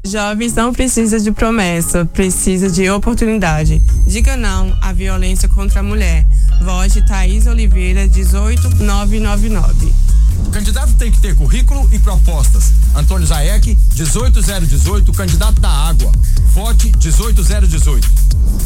Jovens não precisam de promessa, precisa de oportunidade. Diga não à violência contra a mulher. Vote Thaís Oliveira, 18999. O candidato tem que ter currículo e propostas. Antônio Zaek, 18018, candidato da Água. Vote 18018.